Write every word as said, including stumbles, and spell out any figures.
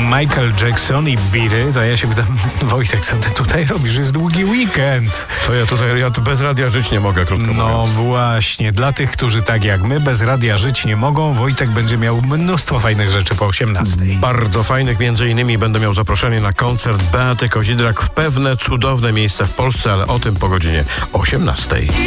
Michael Jackson i Biry, to ja się pytam, Wojtek, co ty tutaj robisz? Jest długi weekend. Co ja tutaj, ja tu bez radia żyć nie mogę, krótko No mówiąc. właśnie, dla tych, którzy tak jak my bez radia żyć nie mogą, Wojtek będzie miał mnóstwo fajnych rzeczy po osiemnastej. Bardzo fajnych, między innymi będę miał zaproszenie na koncert Beaty Kozidrak w pewne cudowne miejsce w Polsce, ale o tym po godzinie osiemnastej.